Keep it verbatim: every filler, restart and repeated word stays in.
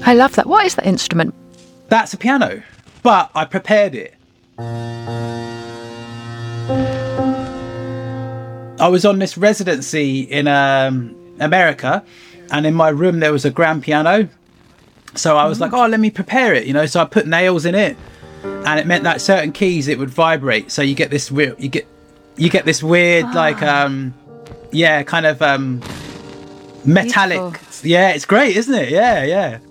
I love that. What is that instrument? That's a piano, but I prepared it. I was on this residency in um, America, and in my room there was a grand piano. So I was mm. like, oh, let me prepare it, you know. So I put nails in it, and it meant that certain keys it would vibrate. So you get this weird, you get, you get this weird ah. like, um, yeah, kind of um, metallic. Beautiful. Yeah, it's great, isn't it? Yeah, yeah.